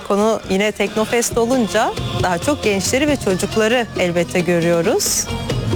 Konu yine Teknofest olunca daha çok gençleri ve çocukları elbette görüyoruz.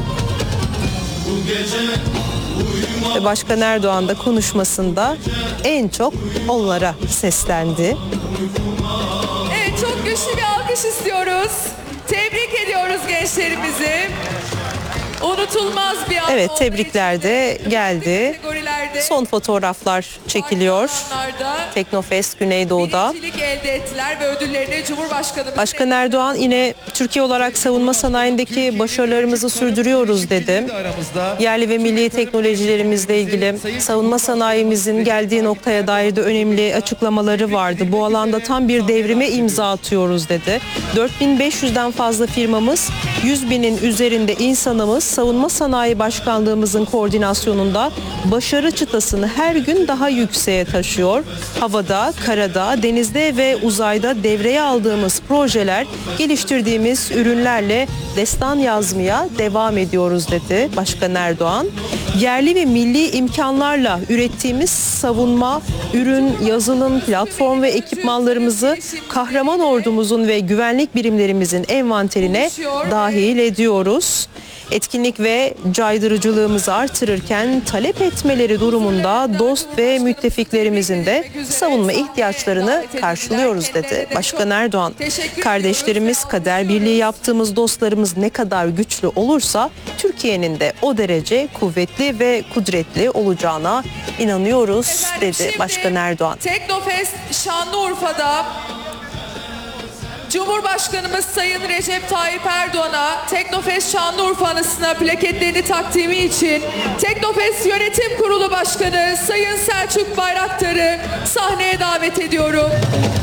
Ve Başkan Erdoğan da konuşmasında en çok onlara seslendi. Evet, çok güçlü bir alkış istiyoruz. Tebrik ediyoruz gençlerimizi. Unutulmaz bir an. Evet, tebrikler de geldi. Son fotoğraflar çekiliyor. Teknofest Güneydoğu'da. Birincilik elde ettiler ve ödüllerini Cumhurbaşkanımız... Başkan Erdoğan yine Türkiye olarak savunma sanayindeki başarılarımızı sürdürüyoruz dedi. Yerli ve milli teknolojilerimizle ilgili savunma sanayimizin geldiği noktaya dair de önemli açıklamaları vardı. Bu alanda tam bir devrime imza atıyoruz dedi. 4500'den fazla firmamız, 100.000'in üzerinde insanımız Savunma Sanayi Başkanlığımızın koordinasyonunda başarı çıtasını her gün daha yükseğe taşıyor. Havada, karada, denizde ve uzayda devreye aldığımız projeler, geliştirdiğimiz ürünlerle destan yazmaya devam ediyoruz dedi Başkan Erdoğan. Yerli ve milli imkanlarla ürettiğimiz savunma, ürün, yazılım, platform ve ekipmanlarımızı kahraman ordumuzun ve güvenlik birimlerimizin envanterine dahil ediyoruz. Etkinlik ve caydırıcılığımızı artırırken talep etmeleri durumunda dost ve müttefiklerimizin de savunma ihtiyaçlarını karşılıyoruz dedi Başkan Erdoğan. Kardeşlerimiz, kader birliği yaptığımız dostlarımız ne kadar güçlü olursa Türkiye'nin de o derece kuvvetli ve kudretli olacağına inanıyoruz dedi Başkan Erdoğan. Teknofest Şanlıurfa'da Cumhurbaşkanımız Sayın Recep Tayyip Erdoğan'a Teknofest Şanlıurfa anısına plaketlerini takdimi için Teknofest Yönetim Kurulu Başkanı Sayın Selçuk Bayraktar'ı sahneye davet ediyorum.